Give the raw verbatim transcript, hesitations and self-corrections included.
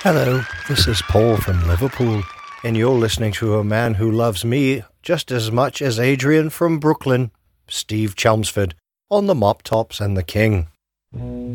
Hello, this is Paul from Liverpool, and you're listening to a man who loves me just as much as Adrian from Brooklyn, Steve Chelmsford, on the Mop Tops and the King.